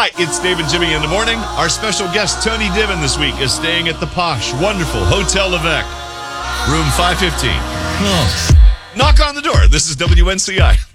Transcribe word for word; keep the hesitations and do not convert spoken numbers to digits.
Hi, it's Dave and Jimmy in the morning. Our special guest, Tony Divin, this week is staying at the posh, wonderful Hotel Levesque, room five fifteen. Oh. Knock on the door. This is W N C I.